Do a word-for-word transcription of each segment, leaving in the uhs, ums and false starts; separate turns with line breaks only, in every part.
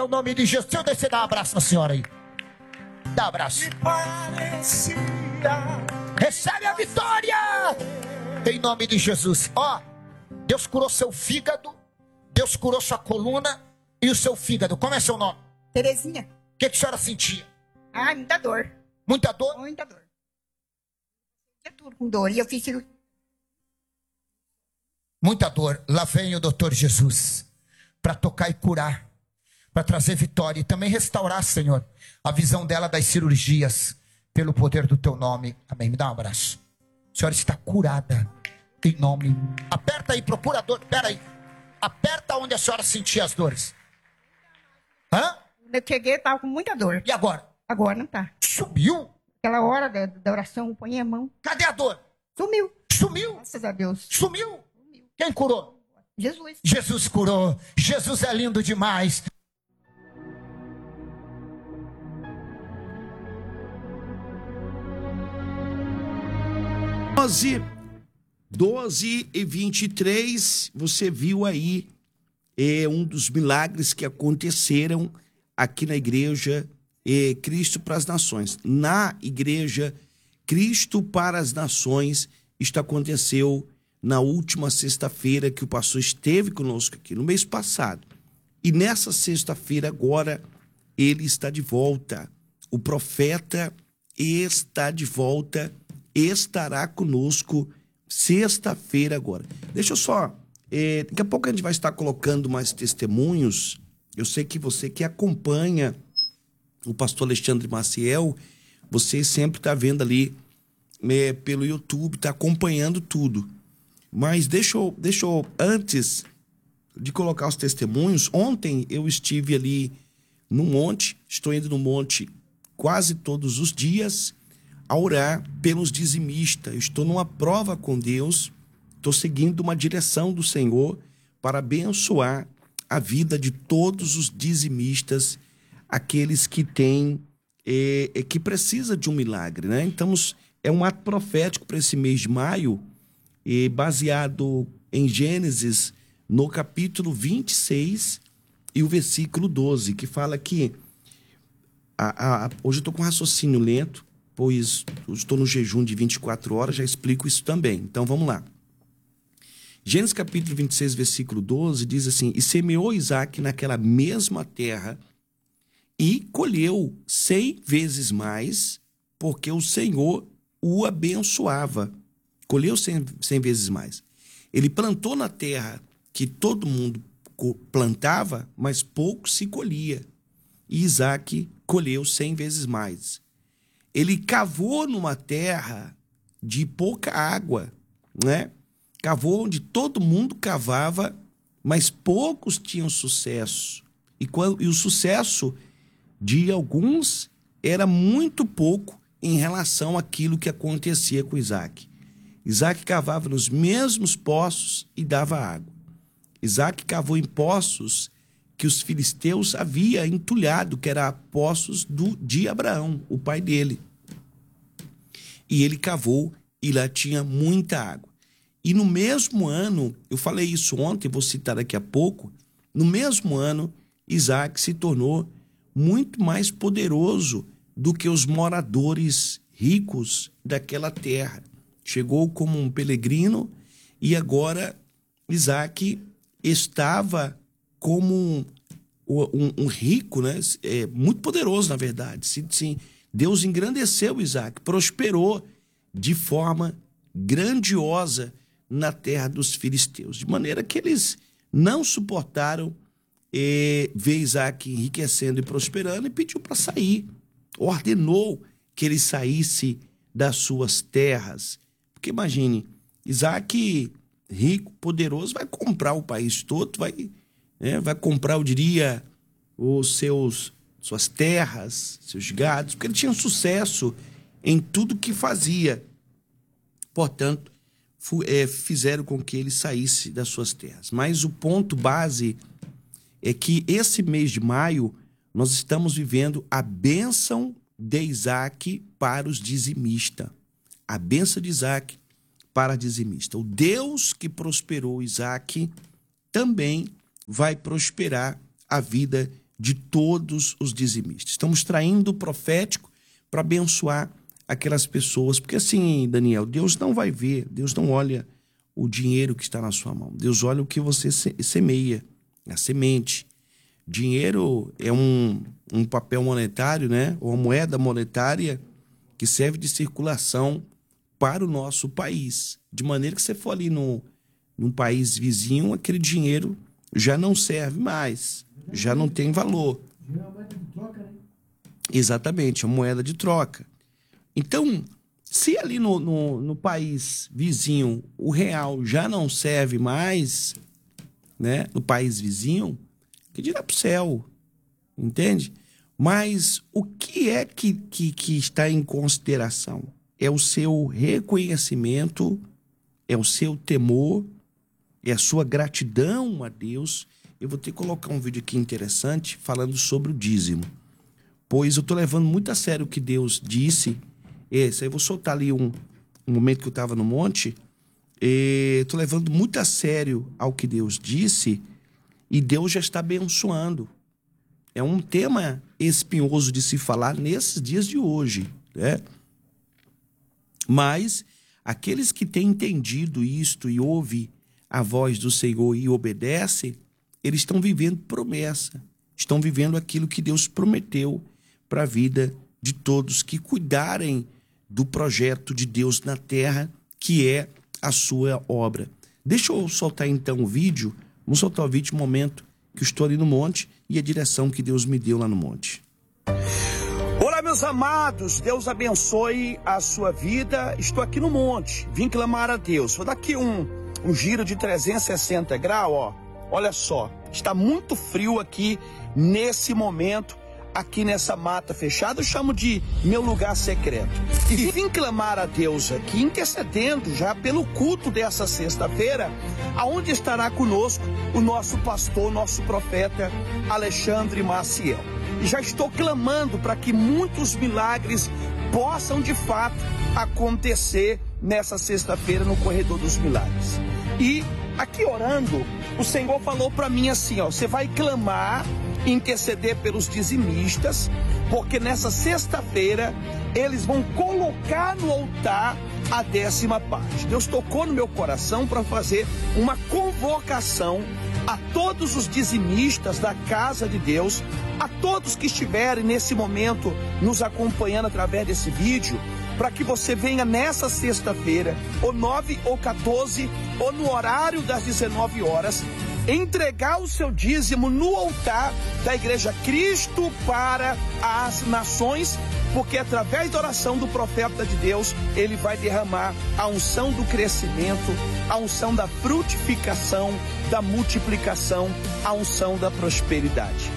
O nome de Jesus. Deixa eu descer, dá um abraço na senhora aí. Dá um abraço. Recebe a vitória. Em nome de Jesus. Ó, Deus curou seu fígado. Deus curou sua coluna e o seu fígado. Como é seu nome?
Terezinha.
O que, que a senhora sentia?
Ai, muita dor.
Muita dor?
Muita dor. É tudo com dor. E eu fiz cirurgia.
Muita dor. Lá vem o doutor Jesus para tocar e curar, para trazer vitória e também restaurar, Senhor, a visão dela das cirurgias, pelo poder do teu nome. Amém. Me dá um abraço. A senhora está curada em nome. Aperta aí, procura a dor. Pera aí. Aperta onde a senhora sentia as dores. Hã?
Eu cheguei, estava com muita dor.
E agora?
Agora não tá.
Subiu?
Aquela hora da, da oração, eu ponho a mão.
Cadê a dor?
Sumiu.
Sumiu?
Graças a Deus.
Sumiu? Quem curou?
Jesus.
Jesus curou. Jesus é lindo demais.
doze, doze e vinte e três, você viu aí é, um dos milagres que aconteceram aqui na igreja é, Cristo para as Nações. Na igreja Cristo para as Nações, isto aconteceu na última sexta-feira que o pastor esteve conosco aqui, no mês passado. E nessa sexta-feira agora, ele está de volta. O profeta está de volta, estará conosco sexta-feira agora. Deixa eu só, é, daqui a pouco a gente vai estar colocando mais testemunhos. Eu sei que você que acompanha o pastor Alexandre Maciel, você sempre está vendo ali é, pelo YouTube, está acompanhando tudo. Mas deixa eu, deixa eu, antes de colocar os testemunhos, ontem eu estive ali no monte, estou indo no monte quase todos os dias, a orar pelos dizimistas. Eu estou numa prova com Deus, estou seguindo uma direção do Senhor para abençoar a vida de todos os dizimistas, aqueles que têm, é, é, que precisa de um milagre, né? Então, é um ato profético para esse mês de maio, é, baseado em Gênesis, no capítulo vinte e seis e o versículo doze, que fala que, a, a, hoje eu estou com raciocínio lento, pois eu estou no jejum de vinte e quatro horas, já explico isso também. Então, vamos lá. Gênesis capítulo vinte e seis, versículo doze, diz assim: e semeou Isaque naquela mesma terra e colheu cem vezes mais, porque o Senhor o abençoava. Colheu cem, cem vezes mais. Ele plantou na terra que todo mundo plantava, mas pouco se colhia. E Isaque colheu cem vezes mais. Ele cavou numa terra de pouca água, né? Cavou onde todo mundo cavava, mas poucos tinham sucesso. E, quando, e o sucesso de alguns era muito pouco em relação àquilo que acontecia com Isaque. Isaque cavava nos mesmos poços e dava água. Isaque cavou em poços que os filisteus haviam entulhado, que eram poços do, de Abraão, o pai dele. E ele cavou e lá tinha muita água. E no mesmo ano, eu falei isso ontem, vou citar daqui a pouco, no mesmo ano, Isaque se tornou muito mais poderoso do que os moradores ricos daquela terra. Chegou como um peregrino e agora Isaque estava como um, um, um rico, né? É, muito poderoso, na verdade. Sim, sim. Deus engrandeceu Isaque, prosperou de forma grandiosa na terra dos filisteus, de maneira que eles não suportaram eh, ver Isaque enriquecendo e prosperando e pediu para sair. Ordenou que ele saísse das suas terras. Porque imagine, Isaque, rico, poderoso, vai comprar o país todo, vai, né, vai comprar, eu diria, os seus, suas terras, seus gados, porque ele tinha sucesso em tudo que fazia. Portanto, é, fizeram com que ele saísse das suas terras. Mas o ponto base é que esse mês de maio nós estamos vivendo a bênção de Isaque para os dizimistas. A bênção de Isaque para dizimista. O Deus que prosperou Isaque também vai prosperar a vida de todos os dizimistas. Estamos traindo o profético para abençoar aquelas pessoas. Porque assim, Daniel, Deus não vai ver, Deus não olha o dinheiro que está na sua mão. Deus olha o que você semeia, a semente. Dinheiro é um, um papel monetário, né? Ou uma moeda monetária que serve de circulação para o nosso país. De maneira que você for ali no, num país vizinho, aquele dinheiro já não serve mais, já não tem valor. É uma moeda de troca, né? Exatamente, é uma moeda de troca. Então, se ali no, no, no país vizinho o real já não serve mais, né? No país vizinho, que dirá para o céu, entende? Mas o que é que, que, que está em consideração? É o seu reconhecimento, é o seu temor, é a sua gratidão a Deus. Eu vou ter que colocar um vídeo aqui interessante falando sobre o dízimo, pois eu estou levando muito a sério o que Deus disse. Esse, aí eu vou soltar ali um, um momento que eu estava no monte. Estou levando muito a sério ao que Deus disse e Deus já está abençoando. É um tema espinhoso de se falar nesses dias de hoje, né? Mas aqueles que têm entendido isto e ouvem a voz do Senhor e obedecem, eles estão vivendo promessa, estão vivendo aquilo que Deus prometeu para a vida de todos que cuidarem do projeto de Deus na terra, que é a sua obra. Deixa eu soltar então o vídeo, vamos soltar o vídeo no momento que eu estou ali no monte e a direção que Deus me deu lá no monte.
Olá, meus amados, Deus abençoe a sua vida. Estou aqui no monte, vim clamar a Deus. Vou dar aqui um, um giro de trezentos e sessenta graus, ó. Olha só, está muito frio aqui nesse momento, aqui nessa mata fechada. Eu chamo de meu lugar secreto. E vim clamar a Deus aqui, intercedendo já pelo culto dessa sexta-feira, aonde estará conosco o nosso pastor, nosso profeta Alexandre Maciel. E já estou clamando para que muitos milagres possam de fato acontecer nessa sexta-feira no Corredor dos Milagres. E aqui orando, o Senhor falou para mim assim, ó, você vai clamar, interceder pelos dizimistas, porque nessa sexta-feira eles vão colocar no altar a décima parte. Deus tocou no meu coração para fazer uma convocação a todos os dizimistas da casa de Deus, a todos que estiverem nesse momento nos acompanhando através desse vídeo, para que você venha nessa sexta-feira, ou nove ou quatorze, ou no horário das dezenove horas, entregar o seu dízimo no altar da Igreja Cristo para as Nações, porque através da oração do profeta de Deus, ele vai derramar a unção do crescimento, a unção da frutificação, da multiplicação, a unção da prosperidade.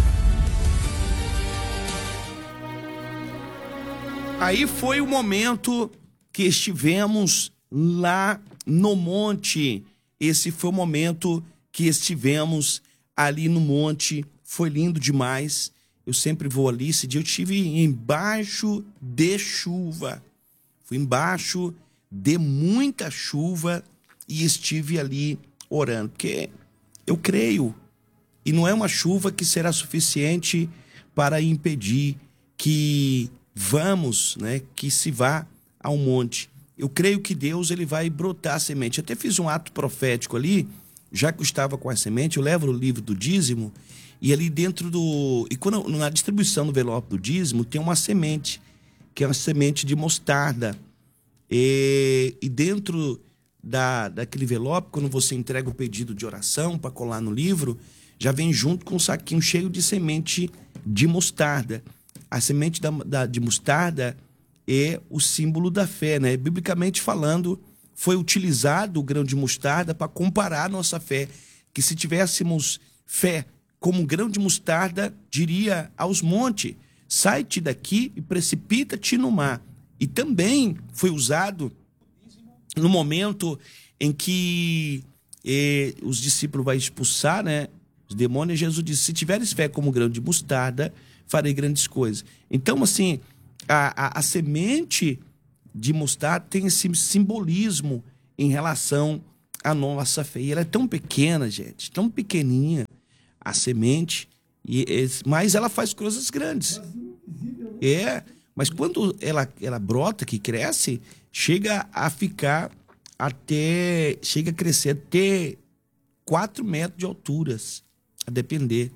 Aí foi o momento que estivemos lá no monte. Esse foi o momento que estivemos ali no monte. Foi lindo demais. Eu sempre vou ali. Esse dia eu estive embaixo de chuva. Fui embaixo de muita chuva e estive ali orando. Porque eu creio. E não é uma chuva que será suficiente para impedir que vamos, né, que se vá ao monte. Eu creio que Deus ele vai brotar a semente. Eu até fiz um ato profético ali, já que eu estava com a semente, eu levo o livro do dízimo, e ali dentro do... E quando, na distribuição do envelope do dízimo, tem uma semente, que é uma semente de mostarda. E, e dentro da, daquele envelope, quando você entrega o pedido de oração para colar no livro, já vem junto com um saquinho cheio de semente de mostarda. A semente da, da, de mostarda é o símbolo da fé, né? Biblicamente falando, foi utilizado o grão de mostarda para comparar a nossa fé. Que se tivéssemos fé como um grão de mostarda, diria aos montes, sai-te daqui e precipita-te no mar. E também foi usado no momento em que eh, os discípulos vão expulsar, né, os demônios. Jesus disse, se tiveres fé como um grão de mostarda, farei grandes coisas. Então, assim, a, a, a semente de mostarda tem esse simbolismo em relação à nossa fé. E ela é tão pequena, gente, tão pequenininha, a semente, E, mas ela faz coisas grandes. É, mas quando ela, ela brota, que cresce, chega a ficar até... Chega a crescer até quatro metros de alturas, a depender.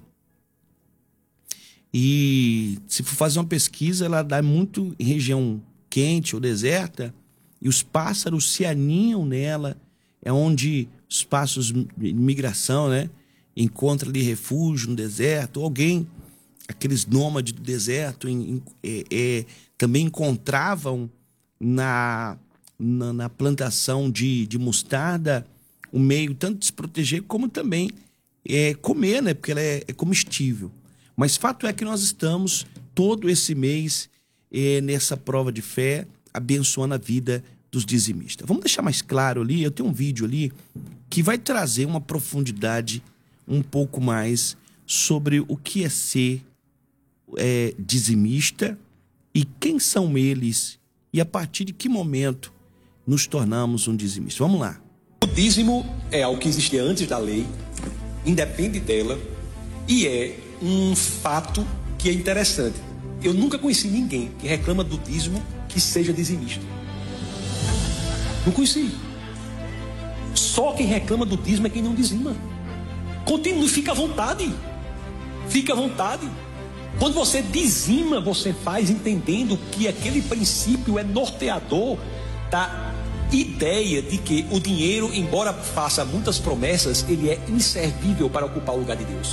E se for fazer uma pesquisa, ela dá muito em região quente ou deserta, e os pássaros se aninham nela, é onde os pássaros de migração, né, encontram ali refúgio no deserto, ou alguém, aqueles nômades do deserto, em, em, é, é, também encontravam na, na, na plantação de, de mostarda o meio tanto de se proteger como também é, comer, né, porque ela é, é comestível. Mas fato é que nós estamos todo esse mês é, nessa prova de fé, abençoando a vida dos dizimistas. Vamos deixar mais claro ali, eu tenho um vídeo ali que vai trazer uma profundidade um pouco mais sobre o que é ser é, dizimista e quem são eles e a partir de que momento nos tornamos um dizimista. Vamos lá.
O dízimo é algo que existia antes da lei, independe dela, e é um fato que é interessante. Eu nunca conheci ninguém que reclama do dízimo que seja dizimista. Não conheci. Só quem reclama do dízimo é quem não dizima. Continue, fica à vontade. Fica à vontade. Quando você dizima, você faz entendendo que aquele princípio é norteador da ideia de que o dinheiro, embora faça muitas promessas, ele é inservível para ocupar o lugar de Deus.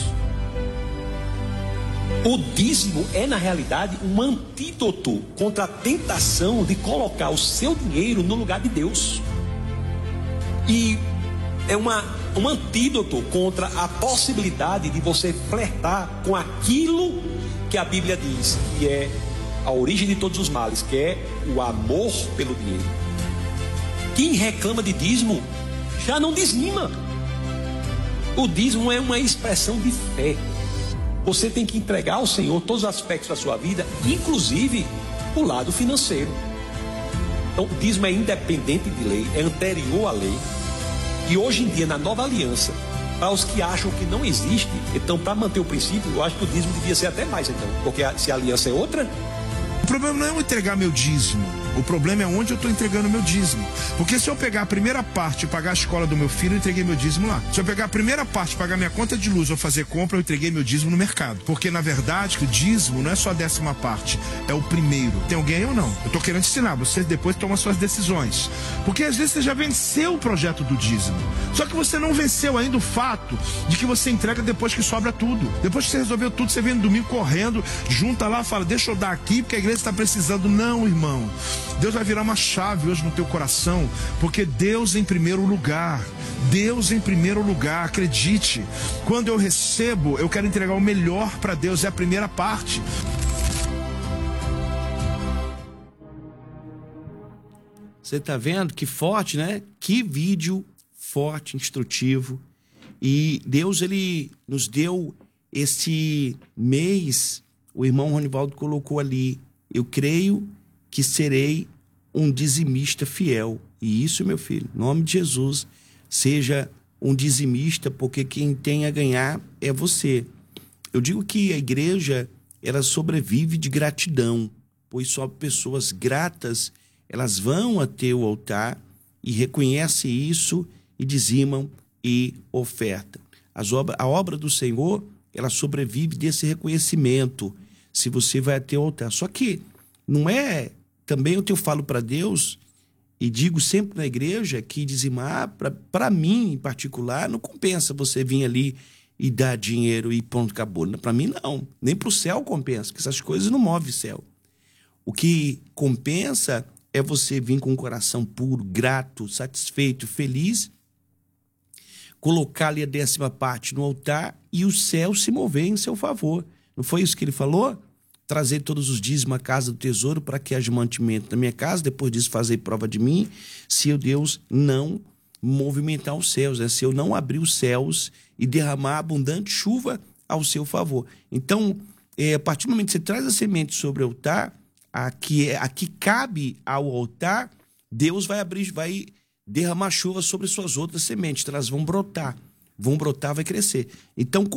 O dízimo é, na realidade, um antídoto contra a tentação de colocar o seu dinheiro no lugar de Deus. E é uma, um antídoto contra a possibilidade de você flertar com aquilo que a Bíblia diz que é a origem de todos os males, que é o amor pelo dinheiro. Quem reclama de dízimo já não dizima. O dízimo é uma expressão de fé. Você tem que entregar ao Senhor todos os aspectos da sua vida, inclusive o lado financeiro. Então, o dízimo é independente de lei, é anterior à lei. E hoje em dia, na nova aliança, para os que acham que não existe, então, para manter o princípio, eu acho que o dízimo devia ser até mais, então. Porque se a aliança é outra...
O problema não é eu entregar meu dízimo. O problema é onde eu estou entregando meu dízimo. Porque se eu pegar a primeira parte e pagar a escola do meu filho, eu entreguei meu dízimo lá. Se eu pegar a primeira parte e pagar minha conta de luz ou fazer compra, eu entreguei meu dízimo no mercado. Porque, na verdade, o dízimo não é só a décima parte, é o primeiro. Tem alguém aí ou não? Eu estou querendo ensinar, você depois toma suas decisões. Porque, às vezes, você já venceu o projeto do dízimo. Só que você não venceu ainda o fato de que você entrega depois que sobra tudo. Depois que você resolveu tudo, você vem no domingo correndo, junta lá, fala, deixa eu dar aqui, porque a igreja está precisando. Não, irmão. Deus vai virar uma chave hoje no teu coração, porque Deus em primeiro lugar. Deus em primeiro lugar, acredite. Quando eu recebo, eu quero entregar o melhor para Deus, é a primeira parte.
Você tá vendo que forte, né? Que vídeo forte, instrutivo. E Deus, ele nos deu esse mês, o irmão Ronivaldo colocou ali, eu creio que serei um dizimista fiel. E isso, meu filho, em nome de Jesus, seja um dizimista, porque quem tem a ganhar é você. Eu digo que a igreja, ela sobrevive de gratidão, pois só pessoas gratas, elas vão até o altar e reconhecem isso e dizimam e ofertam. As obra, a obra do Senhor, ela sobrevive desse reconhecimento, se você vai até o altar. Só que não é... Também o que eu falo para Deus, e digo sempre na igreja, que dizimar, para mim em particular, não compensa você vir ali e dar dinheiro e pronto, acabou. Para mim, não. Nem para o céu compensa, porque essas coisas não movem o céu. O que compensa é você vir com um coração puro, grato, satisfeito, feliz, colocar ali a décima parte no altar e o céu se mover em seu favor. Não foi isso que ele falou? Trazer todos os dízimos à casa do tesouro para que haja mantimento na minha casa, depois disso fazer prova de mim, se eu, Deus, não movimentar os céus, né? Se eu não abrir os céus e derramar abundante chuva ao seu favor. Então, é, a partir do momento que você traz a semente sobre o altar, a que, a que cabe ao altar, Deus vai abrir, vai derramar chuva sobre suas outras sementes, elas vão brotar, vão brotar, vai crescer. Então,